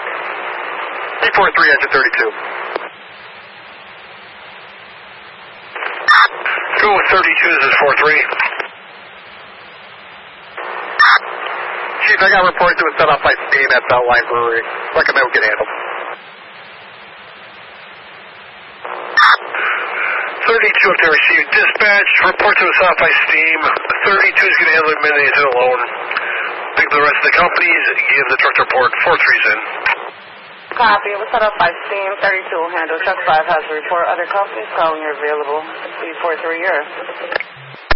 343, engine 32. Go with 32, this is 43. Chief, I got a report to a set off by steam at Beltline Brewery. Recommend we get handled. 32 up there, received dispatch. Report to a set off by steam. 32 is going to handle the minute he's alone. Pick the rest of the companies. Give the truck report. 43's in. Copy. We'll set up by steam. 32 will handle. Truck 5 has a report. Other companies calling you available. 343 yours.